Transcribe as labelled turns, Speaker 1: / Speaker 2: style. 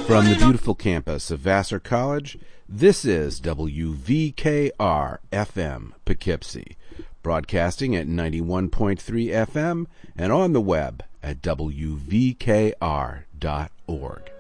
Speaker 1: From the beautiful campus of Vassar College, this is WVKR-FM Poughkeepsie, broadcasting at 91.3 FM and on the web at WVKR.org.